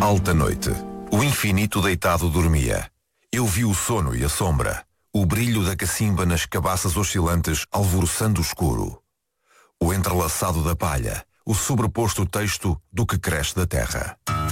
Alta noite. O infinito deitado dormia. Eu vi o sono e a sombra, o brilho da cacimba nas cabaças oscilantes alvoroçando o escuro. O entrelaçado da palha, o sobreposto texto do que cresce da terra.